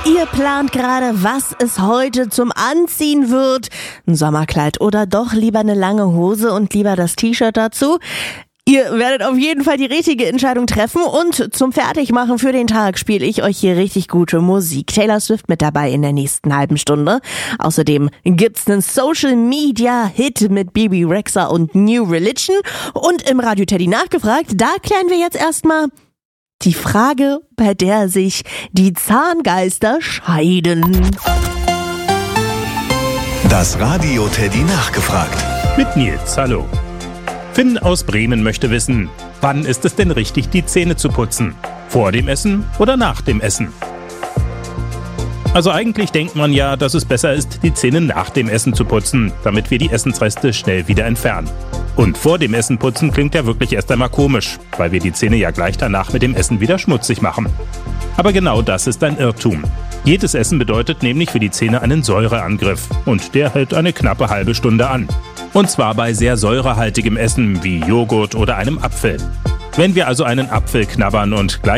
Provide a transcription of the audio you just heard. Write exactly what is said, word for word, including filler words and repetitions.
Ihr plant gerade, was es heute zum Anziehen wird. Ein Sommerkleid oder doch lieber eine lange Hose und lieber das T-Shirt dazu? Ihr werdet auf jeden Fall die richtige Entscheidung treffen und zum Fertigmachen für den Tag spiele ich euch hier richtig gute Musik. Taylor Swift mit dabei in der nächsten halben Stunde. Außerdem gibt's einen Social-Media-Hit mit Bebe Rexha und New Religion. Und im Radio Teddy nachgefragt, da klären wir jetzt erstmal die Frage, bei der sich die Zahngeister scheiden. Das Radio Teddy nachgefragt. Mit Nils, hallo. Finn aus Bremen möchte wissen, wann ist es denn richtig, die Zähne zu putzen? Vor dem Essen oder nach dem Essen? Also eigentlich denkt man ja, dass es besser ist, die Zähne nach dem Essen zu putzen, damit wir die Essensreste schnell wieder entfernen. Und vor dem Essen putzen klingt ja wirklich erst einmal komisch, weil wir die Zähne ja gleich danach mit dem Essen wieder schmutzig machen. Aber genau das ist ein Irrtum. Jedes Essen bedeutet nämlich für die Zähne einen Säureangriff und der hält eine knappe halbe Stunde an. Und zwar bei sehr säurehaltigem Essen wie Joghurt oder einem Apfel. Wenn wir also einen Apfel knabbern und gleich